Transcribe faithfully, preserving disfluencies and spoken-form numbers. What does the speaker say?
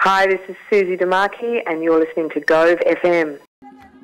Hi, this is Susie DeMarchi and you're listening to Gove F M.